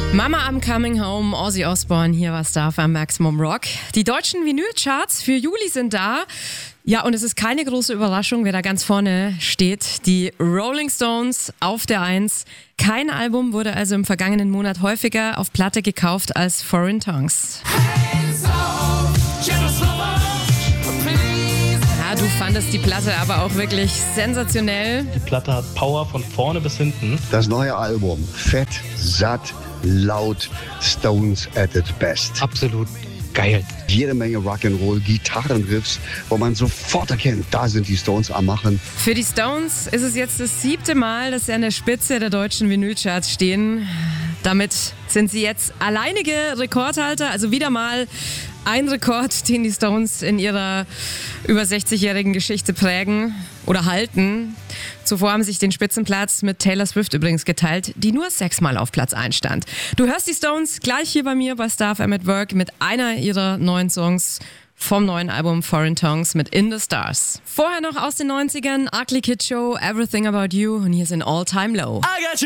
Mama I'm Coming Home, Ozzy Osbourne, hier war Star am Maximum Rock. Die deutschen Vinylcharts für Juli sind da. Ja, und es ist keine große Überraschung, wer da ganz vorne steht. Die Rolling Stones auf der 1. Kein Album wurde also im vergangenen Monat häufiger auf Platte gekauft als Foreign Tongues. Ja, du fandest die Platte aber auch wirklich sensationell. Die Platte hat Power von vorne bis hinten. Das neue Album, fett, satt, laut, Stones at its best. Absolut geil. Jede Menge Rock'n'Roll, Gitarrenriffs, wo man sofort erkennt, da sind die Stones am Machen. Für die Stones ist es jetzt das 7. Mal, dass sie an der Spitze der deutschen Vinylcharts stehen. Damit sind sie jetzt alleinige Rekordhalter, also wieder mal ein Rekord, den die Stones in ihrer über 60-jährigen Geschichte prägen oder halten. Zuvor haben sich den Spitzenplatz mit Taylor Swift übrigens geteilt, die nur 6 Mal auf Platz 1 stand. Du hörst die Stones gleich hier bei mir bei Star FM at Work mit einer ihrer neuen Songs vom neuen Album Foreign Tongues mit In the Stars. Vorher noch aus den 90ern, Ugly Kid Show, Everything About You und hier sind All Time Low.